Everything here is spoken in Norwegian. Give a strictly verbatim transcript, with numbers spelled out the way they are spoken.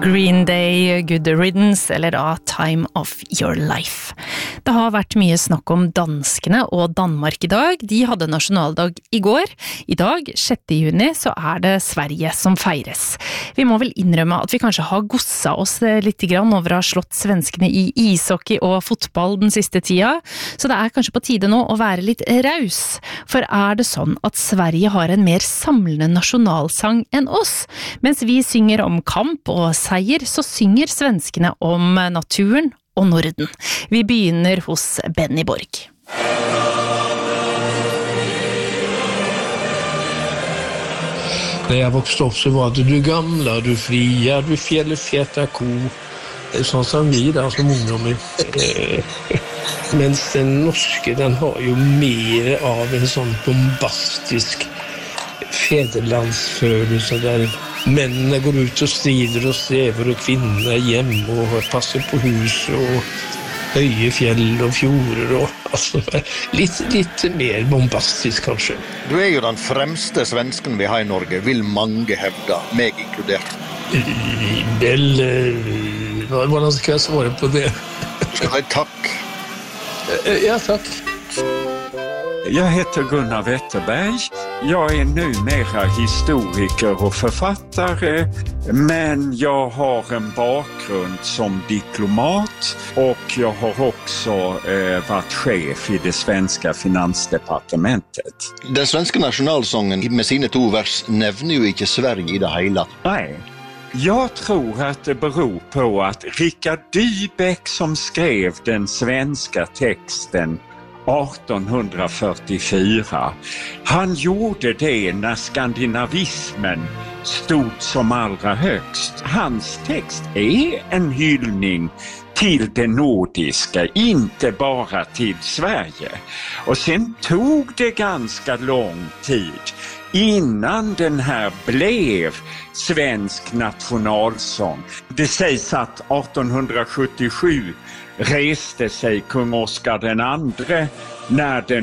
Green Day, Good Riddance eller da Time of Your Life. Det har vært mye snakk om danskene og Danmark i dag. De hadde nasjonaldag i går. I dag, sjette juni, så er det Sverige som feires. Vi må vel innrømme at vi kanskje har gosset oss litt grann over å ha slått svenskene i ishockey og fotball den siste tida, så det er kanskje på tide nå å være litt raus. For er det sånn at Sverige har en mer samlende nasjonalsang enn oss? Mens vi synger om kamp og seier, så synger svenskene om naturen og Norden. Vi begynner hos Benny Borg. När jag växte upp så var det du gamla, du fria, du fjällfjätta ko. Det är sånt som vi där som ungdomar. Men den norske, den har ju mer av en sån bombastisk fäderlandsfølelse där männen går ut och strider och strävar och kvinnor hjem och passer på hus och höjer fjäll och fjorder och alltså lite lite mer bombastisk kanske. Du är ju den fremste svensken vi har i Norge, vill mange hävda, mig inkluderat. Väl vad vad ska jag svara på det? Du ska ha ett tack. Ja, tack. Jag heter Gunnar Wetterberg. Jag är numera historiker och författare, men jag har en bakgrund som diplomat och jag har också eh, varit chef i det svenska finansdepartementet. Den svenska nationalsången med sina två vers nevner ju inte Sverige i det hela. Nej. Jag tror att det beror på att Richard Dybeck som skrev den svenska texten arton fyrtiofyra, han gjorde det när skandinavismen stod som allra högst. Hans text är en hyllning till det nordiska, inte bara till Sverige. Och sen tog det ganska lång tid innan den här blev svensk nationalsång. Det sägs att arton sjuttiosju reste sig kung Oscar den andre när den